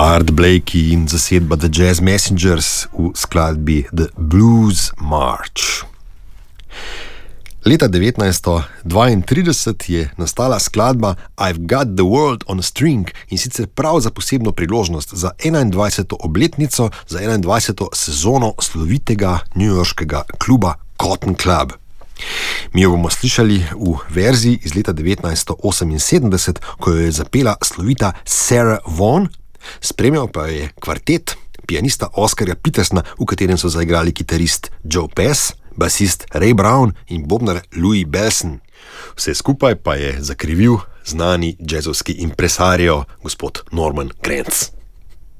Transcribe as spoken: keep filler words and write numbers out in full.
Art Blakey in zasedba The Jazz Messengers v skladbi The Blues March. Leta devetnajststo dvaintrideset je nastala skladba I've Got the World on a String in sicer prav za posebno priložnost za enaindvajseto obletnico, za enaindvajseto sezono slovitega newyorškega kluba Cotton Club. Mi jo bomo slišali v verziji iz leta devetnajststo oseminsedemdeset, ko jo je zapela slovita Sarah Vaughan, spremljal pa je kvartet pianista Oscarja Petersna, v katerem so zaigrali kitarist Joe Pass, basist Ray Brown in bobnar Louis Bellson. Vse skupaj pa je zakrivil znani jazzovski impresario gospod Norman Granz.